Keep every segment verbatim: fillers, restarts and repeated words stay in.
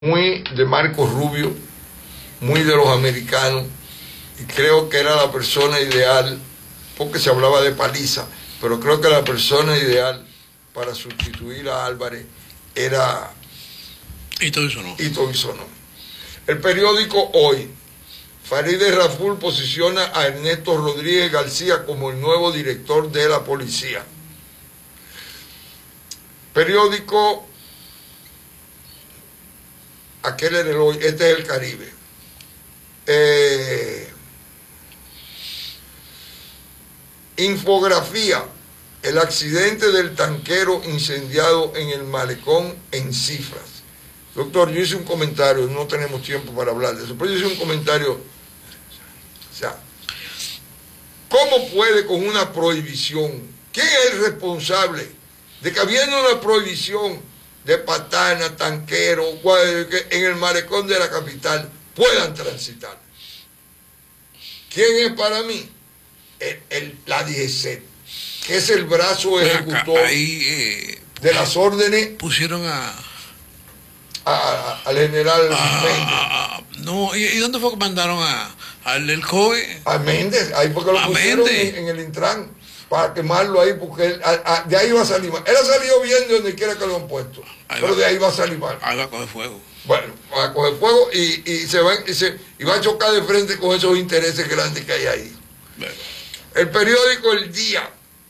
muy de Marco Rubio, muy de los americanos, y creo que era la persona ideal, porque se hablaba de paliza, pero creo que la persona ideal para sustituir a Álvarez era Ito Bisonó. Ito Bisonó. El periódico Hoy, Farideh Raful posiciona a Ernesto Rodríguez García como el nuevo director de la policía. Periódico, aquel era el Hoy, este es el Caribe. Eh, infografía, el accidente del tanquero incendiado en el malecón en Cifras. Doctor, yo hice un comentario, no tenemos tiempo para hablar de eso, pero yo hice un comentario, o sea, ¿cómo puede con una prohibición? ¿Quién es el responsable de que habiendo una prohibición de patanas, tanqueros, en el malecón de la capital puedan transitar? ¿Quién es para mí? El, el, la D G C, que es el brazo ejecutor acá, ahí, eh, de las órdenes. Pusieron a... A, a, al general a, Méndez. A, a, no, ¿y, ¿y dónde fue que mandaron a, al del C O E? A Méndez, ahí porque lo a pusieron en, en el Intran para quemarlo ahí, porque él, a, a, de ahí va a salir mal. Él ha salido bien de donde quiera que lo han puesto, ahí pero va, de ahí va a salir mal. Ahí va a coger fuego. Bueno, va a coger fuego y, y, se va, y, se, y va a chocar de frente con esos intereses grandes que hay ahí. Bueno. El periódico El Día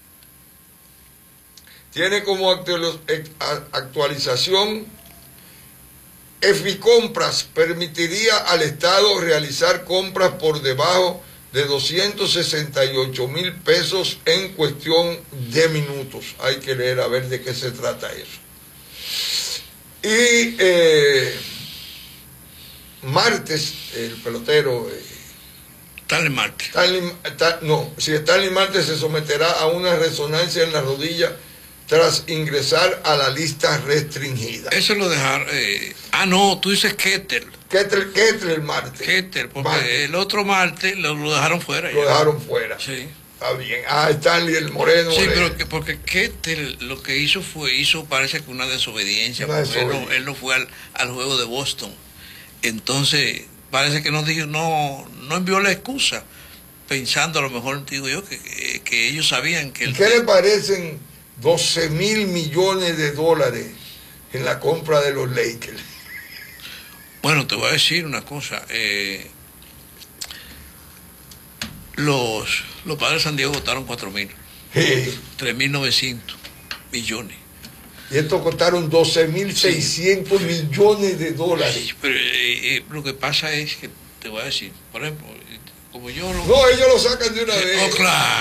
tiene como actualización: Eficompras permitiría al Estado realizar compras por debajo de doscientos sesenta y ocho mil pesos en cuestión de minutos. Hay que leer a ver de qué se trata eso. Y eh, Martes, el pelotero... Eh, Stanley Marte. Stanley, ta, no, si Stanley Marte se someterá a una resonancia en la rodilla tras ingresar a la lista restringida. Eso lo dejaron... Eh, ah, no, tú dices Ketel. Ketel, Ketel Marte. Ketel, porque Marte. El otro Marte lo, lo dejaron fuera. Lo ya. dejaron fuera. Sí. Está bien. Ah, Stanley el Moreno. Sí, de... pero que, porque Ketel lo que hizo fue, hizo parece que una desobediencia. Una desobediencia. Él, no, él no fue al, al juego de Boston. Entonces, parece que no dijo, no, no envió la excusa, pensando a lo mejor, digo yo, que, que, que ellos sabían que... ¿Y el qué que... le parecen doce mil millones de dólares en la compra de los Lakers? Bueno, te voy a decir una cosa. Eh, los, los padres de San Diego votaron cuatro mil. Sí. tres mil novecientos millones. Y estos costaron doce mil seiscientos sí. millones de dólares. Sí, pero eh, eh, lo que pasa es que, te voy a decir, por ejemplo, como yo no... No, ellos lo sacan de una sí, vez. Oh,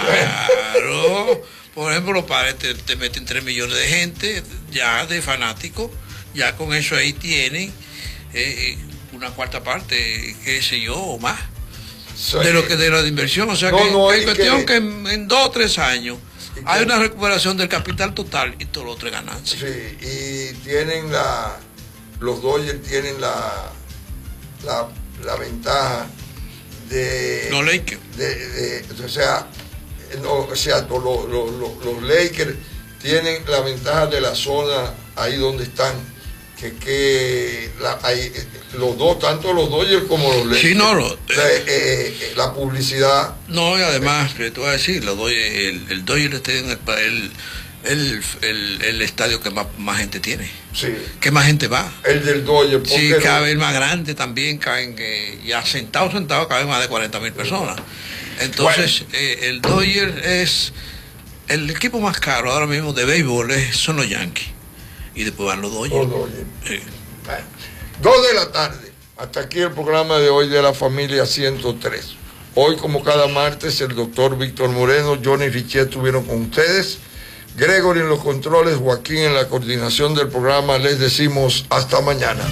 claro. Por ejemplo, los padres te, te meten tres millones de gente, ya de fanáticos, ya con eso ahí tienen eh, una cuarta parte, qué sé yo, o más, sí. de lo que de la inversión. O sea, no, que, no, que cuestión que... que en, en dos o tres años hay una recuperación del capital total y todo lo otro es ganancia. Sí, y tienen la, los Dodgers tienen la, la, la ventaja de... Los Lakers. De, de, de, o sea, no, o sea lo, lo, lo, los Lakers tienen la ventaja de la zona ahí donde están, que, que la, hay, los dos, tanto los Dodgers como los Lakers. Sí, no, lo, o sea, eh, eh, la publicidad. No, y además, eh, te voy a decir, los Dodgers, el, el Dodgers está en el, el, el, el, el estadio que más, más gente tiene. Sí. Que más gente va. El del Dodgers. Sí, cabe el más grande también, caben que ya sentado, sentado, caben más de cuarenta mil personas. Entonces, bueno. eh, el Dodgers es el equipo más caro ahora mismo de béisbol, es, son los Yankees. Y después van los Dodgers. Los Dodgers. Sí. Bueno, dos de la tarde. Hasta aquí el programa de hoy de la familia ciento tres. Hoy, como cada martes, el doctor Víctor Moreno, Johnny Richet estuvieron con ustedes. Gregory en los controles, Joaquín en la coordinación del programa. Les decimos hasta mañana.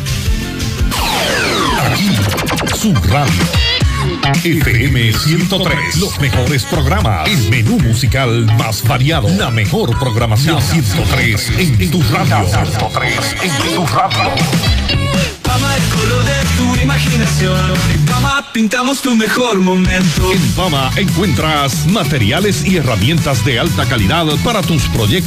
Aquí, su radio. F M ciento tres, los mejores programas, el menú musical más variado, la mejor programación. ciento tres en tu radio. ciento tres en tu radio. Fama el color de tu imaginación. En Fama pintamos tu mejor momento. En Fama encuentras materiales y herramientas de alta calidad para tus proyectos.